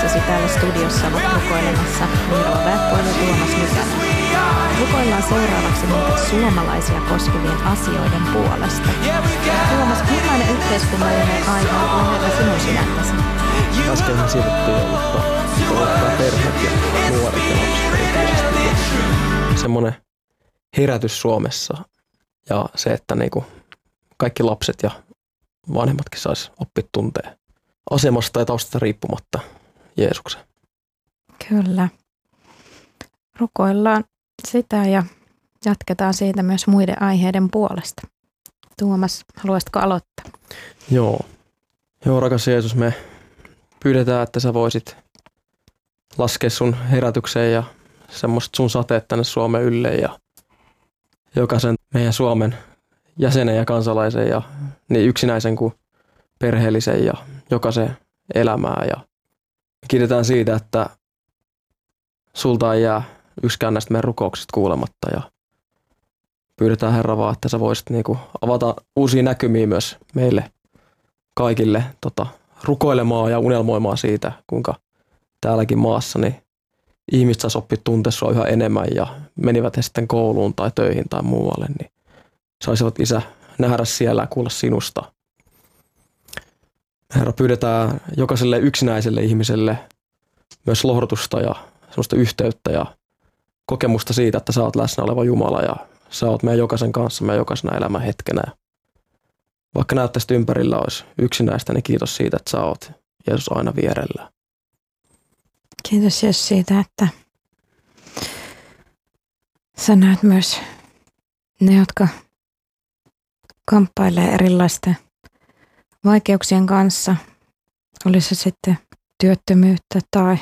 kanssasi täällä studiossa ovat rukoilemassa Miro Väppoinen ja Tuomas Nykänen. Rukoillaan seuraavaksi niitä suomalaisia koskevien asioiden puolesta. Tuomas, millainen yhteiskunnallinen aihe on Herra sinun sydäntäsi? Äskenhän sivuttiin jo, mutta kouluttaa perheet ja nuoret ja lapset erityisesti. Semmoinen herätys Suomessa ja se, että niinku kaikki lapset ja vanhemmatkin sais oppia tuntee asemasta ja taustasta riippumatta Jeesuksen. Kyllä. Rukoillaan sitä ja jatketaan siitä myös muiden aiheiden puolesta. Tuomas, haluaisitko aloittaa? Joo, rakas Jeesus, me pyydetään, että sä voisit laskea sun herätykseen ja semmoista sun sateet tänne Suomen ylle ja jokaisen meidän Suomen jäsenen ja kansalaisen ja niin yksinäisen kuin perheellisen ja jokaisen elämää. Ja kiitetään siitä, että sulta ei jää yksikään näistä meidän rukouksista kuulematta ja pyydetään Herra vaan, että sä voisit niinku avata uusia näkymiä myös meille kaikille rukoilemaan ja unelmoimaan siitä, kuinka täälläkin maassa niin ihmiset saisi oppia tuntea sua yhä enemmän ja menivät he sitten kouluun tai töihin tai muualle, niin saisivat Isä nähdä siellä ja kuulla sinusta. Herra, pyydetään jokaiselle yksinäiselle ihmiselle myös lohdutusta ja semmoista yhteyttä ja kokemusta siitä, että sä oot läsnä oleva Jumala ja sä oot meidän jokaisen kanssa, meidän jokaisena elämän hetkenä. Vaikka näyttäisi ympärillä olisi yksinäistä, niin kiitos siitä, että sä oot Jeesus aina vierellä. Kiitos Jeesus siitä, että sä näet myös ne, jotka kamppailee erilaisten vaikeuksien kanssa. Olisi se sitten työttömyyttä tai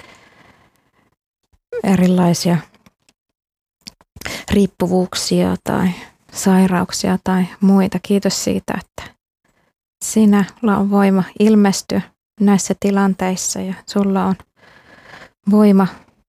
erilaisia riippuvuuksia tai sairauksia tai muita. Kiitos siitä, että sinulla on voima ilmestyä näissä tilanteissa ja sulla on voima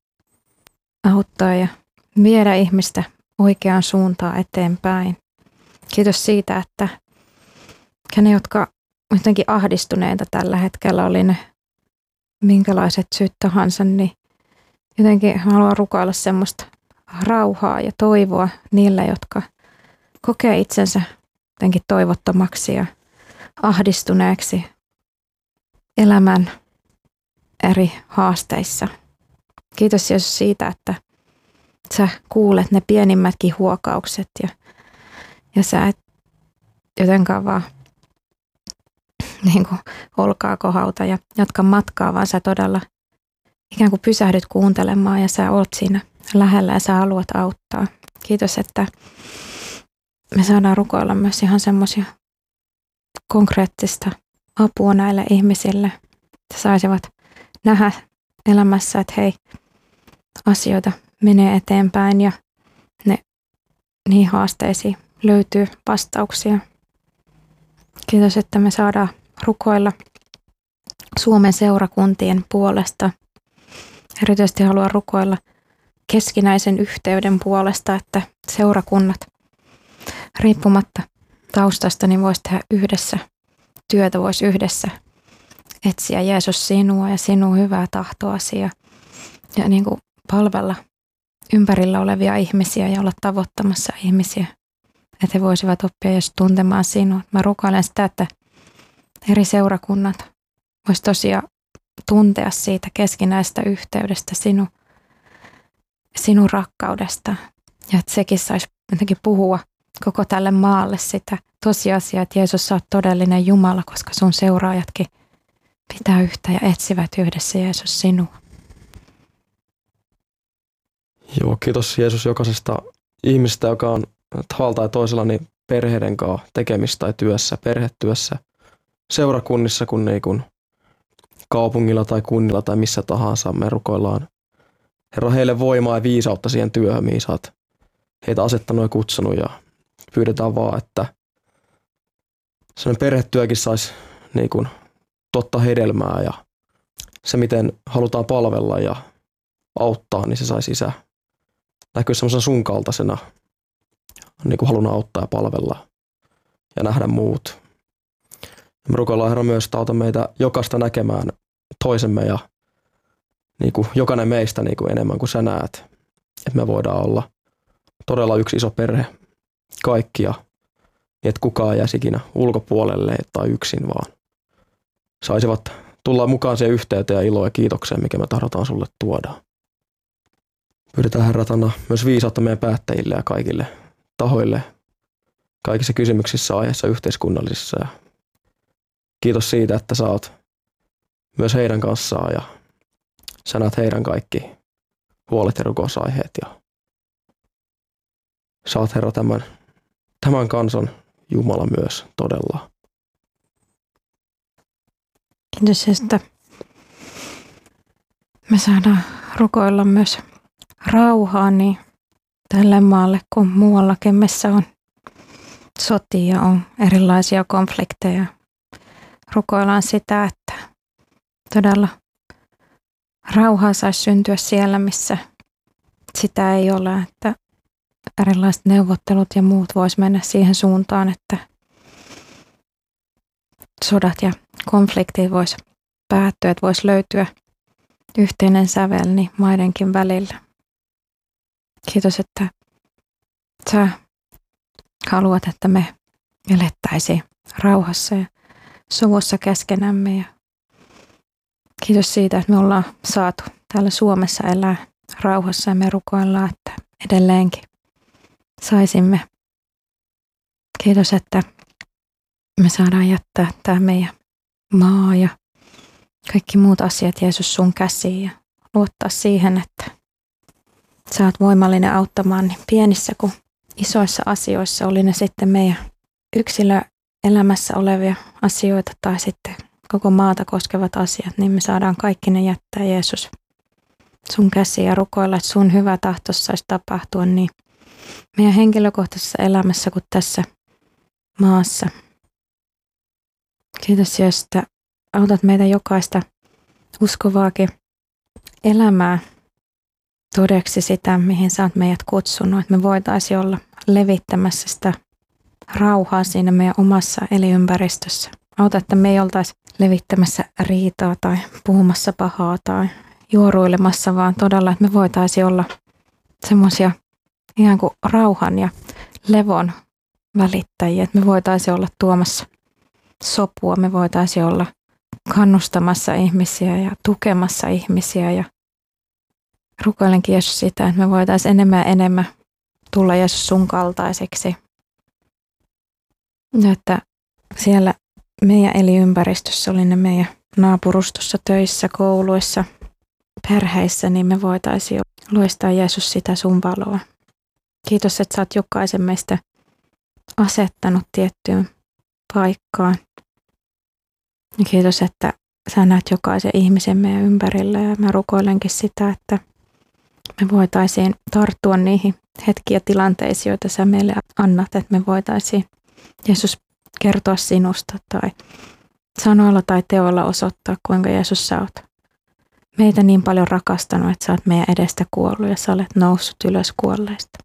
auttaa ja viedä ihmistä oikeaan suuntaan eteenpäin. Kiitos siitä, että ne, jotka jotenkin ahdistuneita tällä hetkellä, oli ne minkälaiset syyt tahansa, niin jotenkin haluan rukoilla semmoista rauhaa ja toivoa niille, jotka kokee itsensä jotenkin toivottomaksi ja ahdistuneeksi elämän eri haasteissa. Kiitos Jeesus siitä, että sä kuulet ne pienimmätkin huokaukset ja sä et jotenkaan vaan niin kuin olkaa kohauta ja jatka matkaa, vaan sä todella ikään kuin pysähdyt kuuntelemaan ja sä oot siinä lähellä ja sä haluat auttaa. Kiitos, että me saadaan rukoilla myös ihan semmoisia konkreettista apua näille ihmisille, että saisivat nähdä elämässä, että hei, asioita menee eteenpäin ja niihin haasteisiin löytyy vastauksia. Kiitos, että me saadaan rukoilla Suomen seurakuntien puolesta. Erityisesti haluan rukoilla keskinäisen yhteyden puolesta, että seurakunnat riippumatta taustasta niin voisi tehdä yhdessä työtä, voisi yhdessä etsiä Jeesus sinua ja sinun hyvää tahtoasi ja niin kuin palvella ympärillä olevia ihmisiä ja olla tavoittamassa ihmisiä, että he voisivat oppia Jeesus tuntemaan sinua. Mä rukoilen sitä, että eri seurakunnat vois tosiaan tuntea siitä keskinäisestä yhteydestä sinun rakkaudesta ja että sekin saisi jotenkin puhua koko tälle maalle sitä tosiasiaa, että Jeesus sä oot todellinen Jumala, koska sun seuraajatkin pitää yhtä ja etsivät yhdessä Jeesus sinua. Joo, kiitos Jeesus jokaisesta ihmisestä, joka on tavalla tai toisella niin perheiden kanssa tekemistä tai työssä, perhetyössä, seurakunnissa kuin niin kuin kaupungilla tai kunnilla tai missä tahansa. Me rukoillaan Herra heille voimaa ja viisautta siihen työhön, mihin sä oot heitä asettanut ja kutsunut ja pyydetään vaan, että sellainen perhetyökin saisi niin kuin totta hedelmää ja se, miten halutaan palvella ja auttaa, niin se saisi Isä näkyä semmoisena sun kaltaisena, niin kuin halunnut auttaa ja palvella ja nähdä muut. Ja me rukoillaan Herra myös, että auta meitä jokaista näkemään toisemme ja niin kuin jokainen meistä niin kuin enemmän kuin sä näet. Että me voidaan olla todella yksi iso perhe kaikkia, niin että kukaan jäisi ikinä ulkopuolelle tai yksin, vaan saisivat tulla mukaan siihen yhteyteen ja iloa ja kiitokseen, mikä me tahdotaan sulle tuoda. Pyydetään Herra anna myös viisautta meidän päättäjille ja kaikille tahoille kaikissa kysymyksissä, aiheissa, yhteiskunnallisissa. Ja kiitos siitä, että sä oot myös heidän kanssaan ja sä näet heidän kaikki huolet ja rukousaiheet. Ja sä oot Herra tämän kansan Jumala myös todella. Kiitos, että me saadaan rukoilla myös rauhaa niin tälle maalle kuin muuallakin, missä on sotia, on erilaisia konflikteja. Rukoillaan sitä, että todella rauhaa saisi syntyä siellä, missä sitä ei ole, että erilaiset neuvottelut ja muut vois mennä siihen suuntaan, että sodat ja konfliktit vois päättyä, että vois löytyä yhteinen sävel niin maidenkin välillä. Kiitos, että sä haluat, että me elettäisiin rauhassa ja sovussa keskenämme. Ja kiitos siitä, että me ollaan saatu täällä Suomessa elää rauhassa ja me rukoillaan, että edelleenkin saisimme. Kiitos, että me saadaan jättää tämä meidän maa ja kaikki muut asiat Jeesus sun käsiin ja luottaa siihen, että sä oot voimallinen auttamaan niin pienissä kuin isoissa asioissa, oli ne sitten meidän yksilöelämässä olevia asioita tai sitten koko maata koskevat asiat, niin me saadaan kaikki ne jättää Jeesus sun käsiin ja rukoilla, että sun hyvä tahto saisi tapahtua niin meidän henkilökohtaisessa elämässä kuin tässä maassa. Kiitos Jeesus, että autat meitä jokaista uskovaakin elämää todeksi sitä, mihin sä oot meidät kutsunut, että me voitaisiin olla levittämässä sitä rauhaa siinä meidän omassa elinympäristössä. Auta, että me ei oltaisi levittämässä riitaa tai puhumassa pahaa tai juoruilemassa, vaan todella, että me voitaisiin olla semmoisia ihan kuin rauhan ja levon välittäjiä, että me voitaisiin olla tuomassa sopua, me voitaisiin olla kannustamassa ihmisiä ja tukemassa ihmisiä ja rukoilenkin Jeesus sitä, että me voitaisiin enemmän ja enemmän tulla Jeesus sun kaltaiseksi. Ja että siellä meidän elinympäristössä, oli ne meidän naapurustossa, töissä, kouluissa, perheissä, niin me voitaisiin loistaa Jeesus sitä sun valoa. Kiitos, että sä oot jokaisen meistä asettanut tiettyyn paikkaan. Ja kiitos, että sä näet jokaisen ihmisen meidän ympärillä ja mä rukoilenkin sitä, että me voitaisiin tarttua niihin hetkiä tilanteisiin, joita sä meille annat, että me voitaisiin Jeesus kertoa sinusta tai sanoilla tai teoilla osoittaa, kuinka Jeesus sä oot meitä niin paljon rakastanut, että sä oot meidän edestä kuollut ja sä olet noussut ylös kuolleista.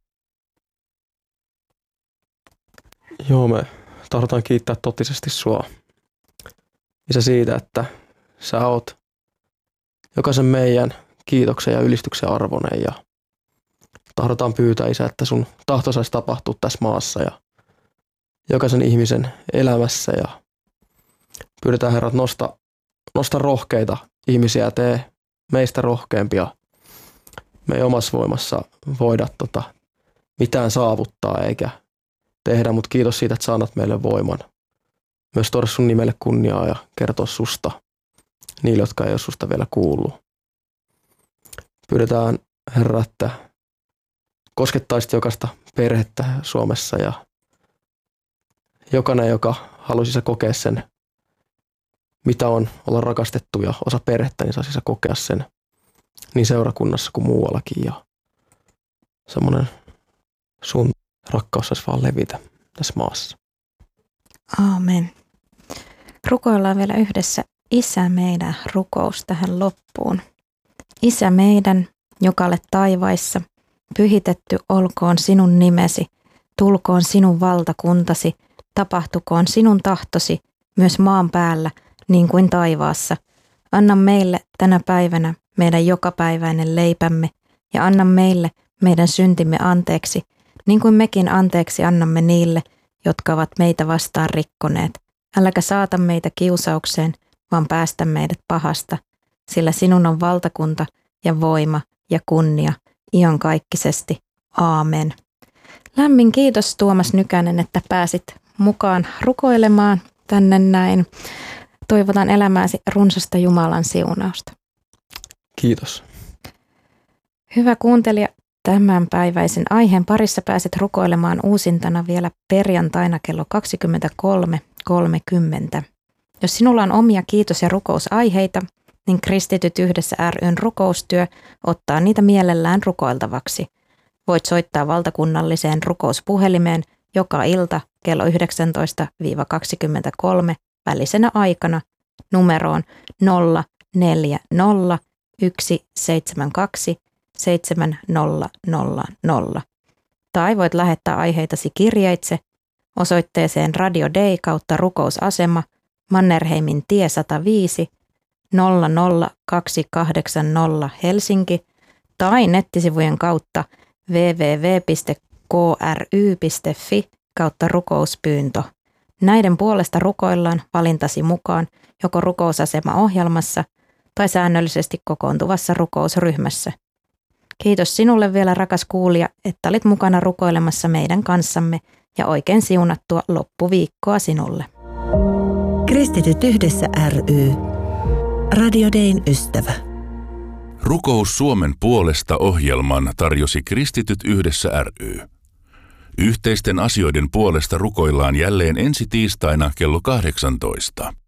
Joo, me tahdotaan kiittää totisesti sua, Isä, siitä, että sä oot jokaisen meidän kiitoksen ja ylistyksen arvoinen ja tahdotaan pyytää, Isä, että sun tahto saisi tapahtua tässä maassa ja jokaisen ihmisen elämässä ja pyydetään, Herra, nosta rohkeita ihmisiä ja tee meistä rohkeampia. Me ei omassa voimassa voida mitään saavuttaa eikä tehdä, mutta kiitos siitä, että sä annat meille voiman. Myös tuoda sun nimelle kunniaa ja kertoa susta niille, jotka ei ole susta vielä kuullut. Pyydetään, Herra, että koskettaisit jokaista perhettä Suomessa ja jokainen, joka haluaisi sä kokea sen, mitä on olla rakastettu ja osa perhettä, niin saisi sä kokea sen niin seurakunnassa kuin muuallakin. Ja semmoinen sun rakkaus saisi vaan levitä tässä maassa. Aamen. Rukoillaan vielä yhdessä Isä meidän rukous tähän loppuun. Isä meidän, joka olet taivaissa, pyhitetty olkoon sinun nimesi, tulkoon sinun valtakuntasi, tapahtukoon sinun tahtosi myös maan päällä niin kuin taivaassa. Anna meille tänä päivänä meidän jokapäiväinen leipämme, ja anna meille meidän syntimme anteeksi, niin kuin mekin anteeksi annamme niille, jotka ovat meitä vastaan rikkoneet. Äläkä saata meitä kiusaukseen, vaan päästä meidät pahasta, sillä sinun on valtakunta ja voima ja kunnia iankaikkisesti. Aamen. Lämmin kiitos Tuomas Nykänen, että pääsit mukaan rukoilemaan tänne näin. Toivotan elämääsi runsasta Jumalan siunausta. Kiitos. Hyvä kuuntelija, tämänpäiväisen aiheen parissa pääset rukoilemaan uusintana vielä perjantaina kello 23.30. Jos sinulla on omia kiitos- ja rukousaiheita, niin Kristityt yhdessä ry:n rukoustyö ottaa niitä mielellään rukoiltavaksi. Voit soittaa valtakunnalliseen rukouspuhelimeen joka ilta kello 19-23 välisenä aikana numeroon 040 172 7000. Tai voit lähettää aiheitasi kirjeitse osoitteeseen Radio Day / rukousasema Mannerheimin tie 105 00280 Helsinki tai nettisivujen kautta www.kry.fi / rukouspyyntö. Näiden puolesta rukoillaan valintasi mukaan joko rukousasema-ohjelmassa tai säännöllisesti kokoontuvassa rukousryhmässä. Kiitos sinulle vielä, rakas kuulija, että olit mukana rukoilemassa meidän kanssamme ja oikein siunattua loppuviikkoa sinulle. Kristityt yhdessä ry. Radio Dayn ystävä. Rukous Suomen puolesta -ohjelman tarjosi Kristityt yhdessä ry. Yhteisten asioiden puolesta rukoillaan jälleen ensi tiistaina kello 18.